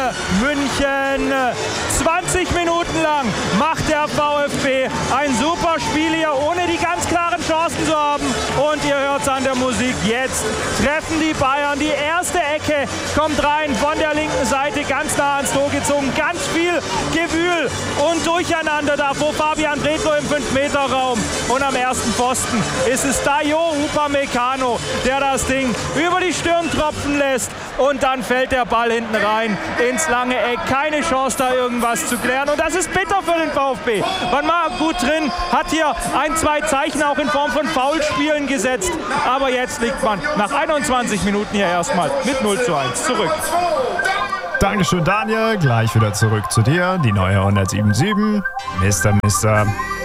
München. 20 Minuten lang macht der VfB ein super Spiel hier, ohne die ganz klaren Chancen zu haben. Und ihr hört es an der Musik, jetzt treffen die Bayern. Die erste Ecke kommt rein von der linken Seite, ganz nah ans Tor gezogen. Ganz viel Gewühl und Durcheinander da vor Fabian Bredlow im 5-Meter-Raum. Und am ersten Pfosten ist es Dayo Upamecano, der das Ding über die Stirn tropfen lässt. Und dann fällt der Ball hinten rein ins lange Eck. Keine Chance, da irgendwas zu klären. Und das ist bitter für den VfB. Man war gut drin, hat hier ein, zwei Zeichen auch in Form von Foulspielen gesetzt. Aber jetzt liegt man nach 21 Minuten hier erstmal mit 0:1 zurück. Dankeschön, Daniel. Gleich wieder zurück zu dir. Die neue 107.7. Mister.